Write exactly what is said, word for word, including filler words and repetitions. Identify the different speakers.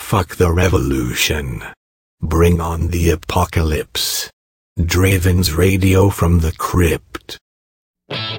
Speaker 1: Fuck the revolution. Bring on the apocalypse. Draven's Radio from the Crypt.